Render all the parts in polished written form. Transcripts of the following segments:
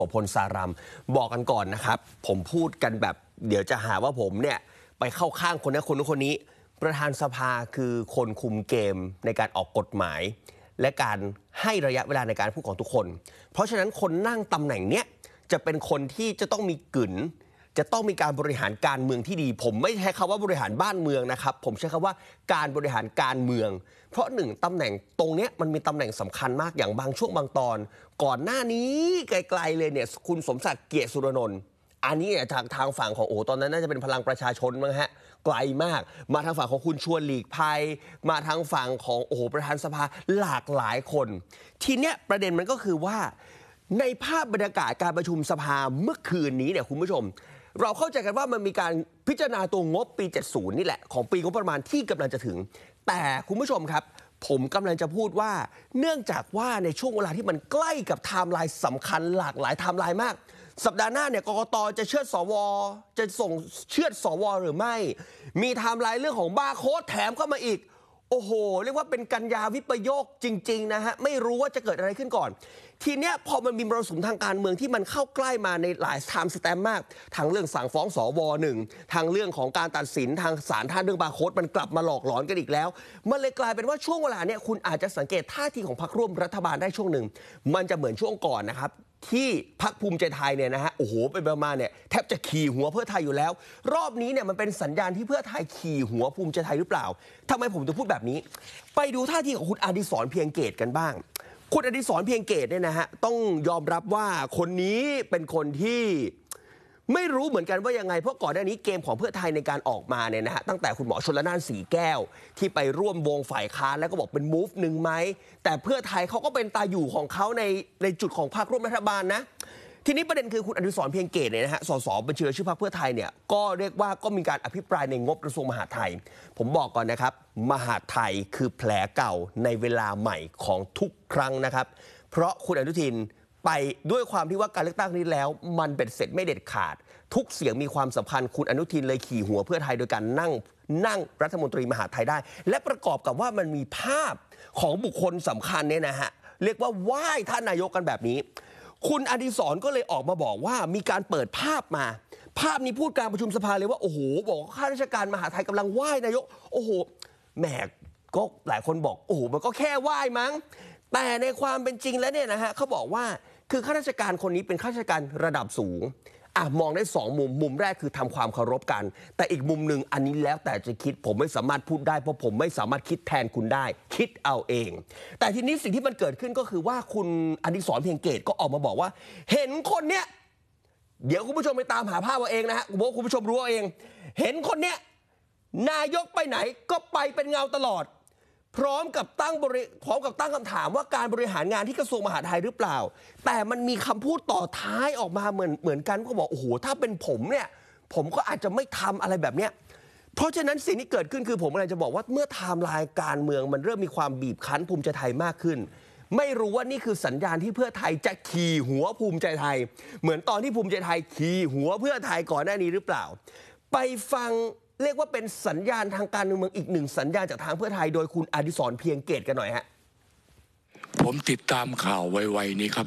พลสารัมบอกกันก่อนนะครับผมพูดกันแบบเดี๋ยวจะหาว่าผมเนี่ยไปเข้าข้างคนนั้นคนนี้ประธานสภาคือคนคุมเกมในการออกกฎหมายและการให้ระยะเวลาในการพูดของทุกคนเพราะฉะนั้นคนนั่งตำแหน่งเนี้ยจะเป็นคนที่จะต้องมีกึ๋นจะต้องมีการบริหารการเมืองที่ดีผมไม่ใช้คำว่าบริหารบ้านเมืองนะครับผมใช้คำว่าการบริหารการเมืองเพราะหนึ่งตำแหน่งตรงนี้มันมีตำแหน่งสำคัญมากอย่างบางช่วงบางตอนก่อนหน้านี้ไกลๆเลยเนี่ยคุณสมศักดิ์เกียรติสุรนนท์อันนี้ทางฝั่งของตอนนั้นน่าจะเป็นพลังประชาชนมั้งฮะไกลมากมาทางฝั่งของคุณชวนหลีกภัยมาทางฝั่งของประธานสภาหลากหลายคนทีเนี้ยประเด็นมันก็คือว่าในภาพบรรยากาศการประชุมสภาเมื่อคืนนี้เนี่ยคุณผู้ชมเราเข้าใจกันว่ามันมีการพิจารณาตัวงบปี 70 นี่แหละของปีงบประมาณที่กำลังจะถึงแต่คุณผู้ชมครับผมกำลังจะพูดว่าเนื่องจากว่าในช่วงเวลาที่มันใกล้กับไทม์ไลน์สำคัญหลากหลายไทม์ไลน์มากสัปดาห์หน้าเนี่ยกกต.จะเชื่อสว.จะส่งเชื่อสว.หรือไม่มีไทม์ไลน์เรื่องของบาร์โค้ดแถมเข้ามาอีกโอ้โหเรียกว่าเป็นกันยาวิปโยคจริงๆนะฮะไม่รู้ว่าจะเกิดอะไรขึ้นก่อนทีเนี้ยพอมันมีมรสุมทางการเมืองที่มันเข้าใกล้มาในหลายไทม์สแตมป์มากทางเรื่องสั่งฟ้องสวหนึ่งทางเรื่องของการตัดสินทางศาลท่านเรื่องบาร์โค้ดมันกลับมาหลอกหลอนกันอีกแล้วมันเลยกลายเป็นว่าช่วงเวลาเนี้ยคุณอาจจะสังเกตท่าทีของพรรคร่วมรัฐบาลได้ช่วงหนึ่งมันจะเหมือนช่วงก่อนนะครับที่พรรคภูมิใจไทยเนี่ยนะฮะไปประมาณเนี่ยแทบจะขี่หัวเพื่อไทยอยู่แล้วรอบนี้เนี่ยมันเป็นสัญญาณที่เพื่อไทยขี่หัวภูมิใจไทยหรือเปล่าทำไมผมถึงพูดแบบนี้ไปดูท่าทีของคุณอดิศรเพียงเกตกันบ้างคุณอดิศรเพียงเกตเนี่ยนะฮะต้องยอมรับว่าคนนี้เป็นคนที่ไม่รู้เหมือนกันว่ายังไงเพราะก่อนหน้านี้เกมของเพื่อไทยในการออกมาเนี่ยนะฮะตั้งแต่คุณหมอชลน่านสีแก้วที่ไปร่วมวงฝ่ายค้านแล้วก็บอกเป็นมูฟหนึ่งไหมแต่เพื่อไทยเขาก็เป็นตาอยู่ของเขาในจุดของพรรคร่วมรัฐบาลนะทีนี้ประเด็นคือคุณอดิศรเพียงเกตเนี่ยนะฮะสสบัญชีรายชื่อพรรคเพื่อไทยเนี่ยก็เรียกว่าก็มีการอภิปรายในงบกระทรวงมหาดไทยผมบอกก่อนนะครับมหาดไทยคือแผลเก่าในเวลาใหม่ของทุกครั้งนะครับเพราะคุณอนุทินไปด้วยความที่ว่าการเลือกตั้งนี้แล้วมันเป็นเสร็จไม่เด็ดขาดทุกเสียงมีความสำคัญคุณอนุทินเลยขี่หัวเพื่อไทยโดยการนั่งรัฐมนตรีมหาดไทยได้และประกอบกับว่ามันมีภาพของบุคคลสำคัญเนี่ยนะฮะเรียกว่าไหว้ท่านนายกกันแบบนี้คุณอดิศรก็เลยออกมาบอกว่ามีการเปิดภาพมาภาพนี้พูดการประชุมสภาเลยว่าบอกข้าราชการมหาดไทยกำลังไหว้นายกแหมก็หลายคนบอกมันก็แค่ไหว้มั้งแต่ในความเป็นจริงแล้วเนี่ยนะฮะเขาบอกว่าคือข้าราชการคนนี้เป็นข้าราชการระดับสูงมองได้2มุมแรกคือทำความเคารพกันแต่อีกมุมหนึ่งอันนี้แล้วแต่จะคิดผมไม่สามารถพูดได้เพราะผมไม่สามารถคิดแทนคุณได้คิดเอาเองแต่ทีนี้สิ่งที่มันเกิดขึ้นก็คือว่าคุณอดิศรเพียงเกตก็ออกมาบอกว่าเห็นคนเนี้ยเดี๋ยวคุณผู้ชมไปตามหาภาพเอาเองนะฮะผมว่าคุณผู้ชมรู้เอาเองเห็นคนเนี้ยนายกไปไหนก็ไปเป็นเงาตลอดพร้อมกับตั้งคำถามว่าการบริหารงานที่กระทรวงมหาดไทยหรือเปล่าแต่มันมีคำพูดต่อท้ายออกมาเหมือนกันก็บอกถ้าเป็นผมเนี่ยผมก็อาจจะไม่ทำอะไรแบบเนี้ยเพราะฉะนั้นสิ่งที่เกิดขึ้นคือผมกำลังจะบอกว่าเมื่อไทม์ไลน์การเมืองมันเริ่มมีความบีบคั้นภูมิใจไทยมากขึ้นไม่รู้ว่านี่คือสัญญาณที่เพื่อไทยจะขี่หัวภูมิใจไทยเหมือนตอนที่ภูมิใจไทยขี่หัวเพื่อไทยก่อนหน้านี้หรือเปล่าไปฟังเรียกว่าเป็นสัญญาณทางการเมืองอีกหนึ่งสัญญาณจากทางเพื่อไทยโดยคุณอดิศรเพียงเกตกันหน่อยฮะผมติดตามข่าวไวๆนี้ครับ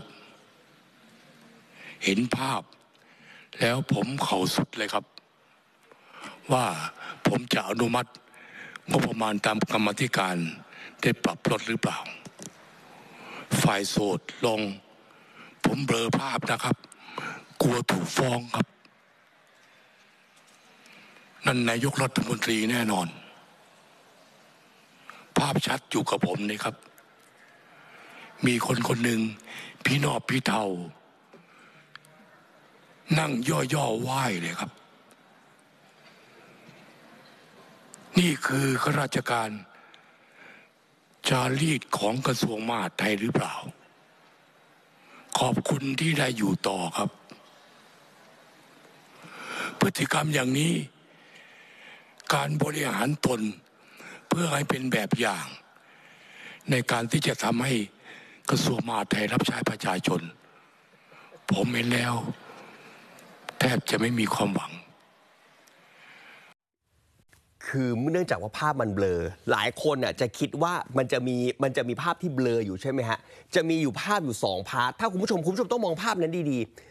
เห็นภาพแล้วผมเข่าสุดเลยครับว่าผมจะอนุมัติงบประมาณตามกรรมาธิการได้ปรับลดหรือเปล่าฝ่ายโสดลงผมเบลอภาพนะครับกลัวถูกฟ้องครับนั่นนายกรัฐมนตรีแน่นอนภาพชัดอยู่กับผมนี่ครับมีคนหนึ่งพี่นอบพี่เทานั่งย่อไหว้เลยครับนี่คือข้าราชการจารีตของกระทรวงมหาดไทยหรือเปล่าขอบคุณที่ได้อยู่ต่อครับพฤติกรรมอย่างนี้การบริหารตนเพื่อให้เป็นแบบอย่างในการที่จะทำให้กระทรวงมหาดไทยรับใช้ประชาชนผมเห็นแล้วแทบจะไม่มีความหวังคือเนื่องจากว่าภาพมันเบลอหลายคนจะคิดว่ามันจะมีภาพที่เบลออยู่ใช่ไหมฮะจะมีอยู่ภาพอยู่2พาร์ทถ้าคุณผู้ชมต้องมองภาพนั้นดี